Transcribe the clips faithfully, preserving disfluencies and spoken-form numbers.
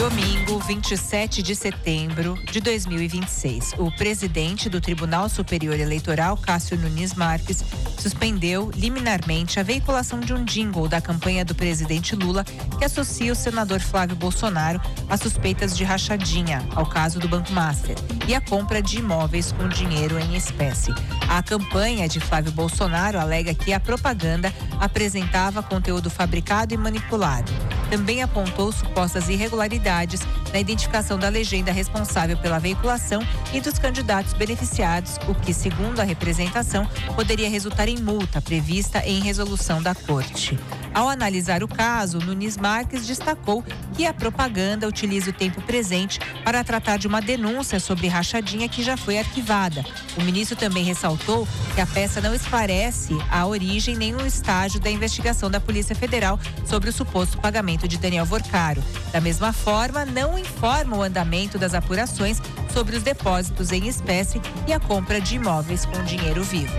Domingo, vinte e sete de setembro de dois mil e vinte e seis, o presidente do Tribunal Superior Eleitoral, Cássio Nunes Marques, suspendeu liminarmente a veiculação de um jingle da campanha do presidente Lula que associa o senador Flávio Bolsonaro a suspeitas de rachadinha ao caso do Banco Master e a compra de imóveis com dinheiro em espécie. A campanha de Flávio Bolsonaro alega que a propaganda apresentava conteúdo fabricado e manipulado. Também apontou supostas irregularidades na identificação da legenda responsável pela veiculação e dos candidatos beneficiados, o que, segundo a representação, poderia resultar em multa prevista em resolução da Corte. Ao analisar o caso, Nunes Marques destacou que a propaganda utiliza o tempo presente para tratar de uma denúncia sobre rachadinha que já foi arquivada. O ministro também ressaltou que a peça não esclarece a origem nem o estágio da investigação da Polícia Federal sobre o suposto pagamento de Daniel Vorcaro. Da mesma forma, não informa o andamento das apurações sobre os depósitos em espécie e a compra de imóveis com dinheiro vivo.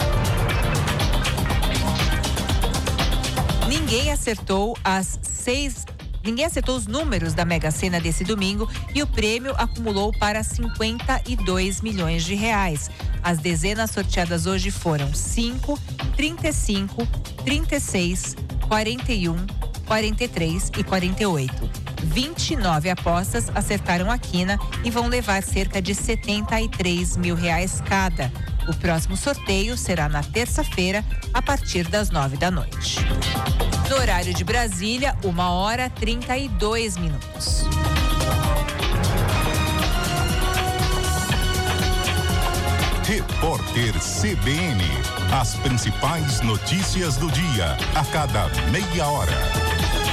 Ninguém acertou as seis. Ninguém acertou os números da Mega Sena desse domingo e o prêmio acumulou para cinquenta e dois milhões de reais. As dezenas sorteadas hoje foram cinco, trinta e cinco, trinta e seis, quarenta e um, quarenta e três e quarenta e oito. vinte e nove apostas acertaram a quina e vão levar cerca de setenta e três mil reais cada. O próximo sorteio será na terça-feira, a partir das nove da noite. No horário de Brasília, uma hora trinta e dois minutos. Repórter C B N. As principais notícias do dia, a cada meia hora.